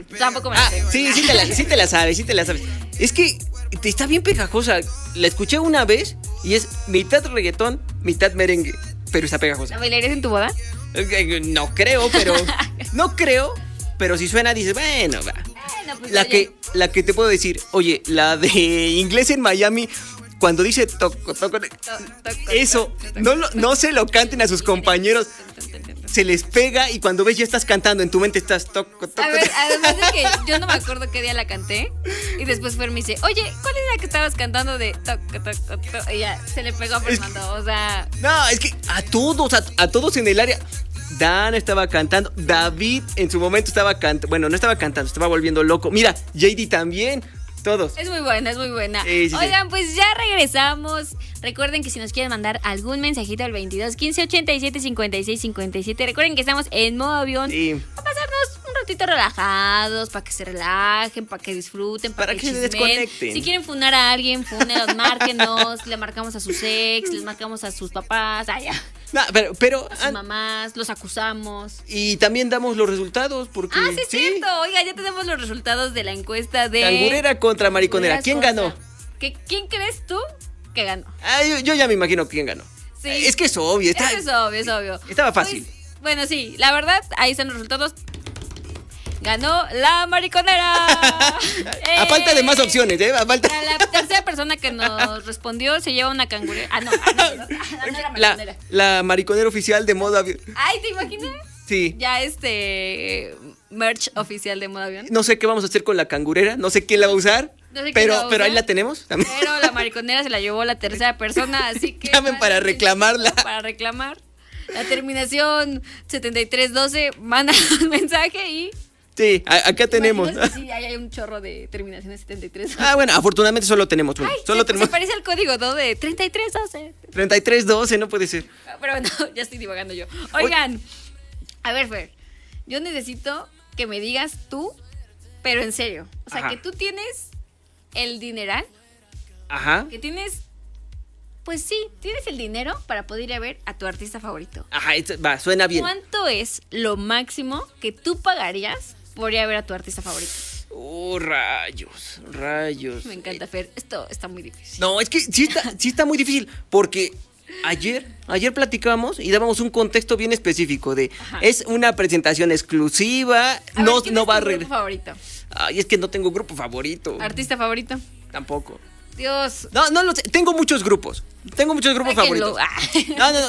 Tampoco me la sé. Sí, sí te la sabes, sí te la sabes. Es que está bien pegajosa. La escuché una vez y es mitad reggaetón, mitad merengue. Pero está pegajosa. ¿La bailarías en tu boda? No creo, pero. No creo, pero si suena, dices, bueno, va. Bueno, pues La que te puedo decir, oye, la de inglés en Miami, cuando dice toco, eso, no se lo canten a sus compañeros. Se les pega y cuando ves ya estás cantando, en tu mente estás toco. A ver, además de que yo no me acuerdo qué día la canté. Y después Fer me dice, oye, ¿cuál es la que estabas cantando de toco? Y ya, se le pegó a Fernando, o sea. No, es que a todos en el área. Dan estaba cantando, David en su momento estaba cantando, bueno, no estaba cantando, estaba volviendo loco. Mira, JD también, todos. Es muy buena, es muy buena. Sí. Oigan, pues ya regresamos. Recuerden que si nos quieren mandar algún mensajito al 22 15 87 56 57. Recuerden que estamos en modo avión. Sí. Para pasarnos un ratito relajados, para que se relajen, para que disfruten, para que se chismeen. desconecten. Si quieren funar a alguien, fúnenos, márquenos. Le marcamos a sus ex, les marcamos a sus papás. No, pero a sus mamás, los acusamos. y también damos los resultados porque Sí, es cierto. Oiga, ya tenemos los resultados de la encuesta de Cangurera contra Mariconera. ¿Quién ganó? ¿Quién crees tú que ganó? Yo ya me imagino quién ganó. Sí. Es que es obvio. Es obvio. Estaba fácil. Pues, bueno, sí, la verdad, ahí están los resultados. Ganó la Mariconera. A falta de más opciones, ¿eh? A falta... La tercera persona que nos respondió se lleva una cangurera. No, la mariconera oficial de modo avión. Ay, ¿te imaginas? Sí. Ya merch oficial de modo avión. No sé qué vamos a hacer con la cangurera, no sé quién la va a usar. No sé pero ahí la tenemos. Pero la mariconera se la llevó la tercera persona, así que... Llamen para reclamarla. Para reclamar. La terminación 7312, manda un mensaje y... Sí, acá tenemos. Sí, ahí hay un chorro de terminaciones 73. Bueno, afortunadamente solo tenemos uno. Se parece al código, ¿no? De 3312. 3312, no puede ser. Pero bueno, ya estoy divagando yo. Oigan, a ver, Fer, yo necesito que me digas tú, pero en serio. O sea, que tú tienes el dineral. Ajá. Que tienes... Pues sí, tienes el dinero para poder ir a ver a tu artista favorito. Ajá, suena bien. ¿Cuánto es lo máximo que tú pagarías por ir a ver a tu artista favorito? Rayos. Me encanta, Fer. Esto está muy difícil. No, es que sí está muy difícil. Porque ayer platicamos y dábamos un contexto bien específico de... Es una presentación exclusiva. No va a regresar. ¿Grupo favorito? Ay, es que no tengo grupo favorito. ¿Artista favorito? Tampoco. Dios. No lo sé. Tengo muchos grupos. Tengo muchos grupos favoritos. No.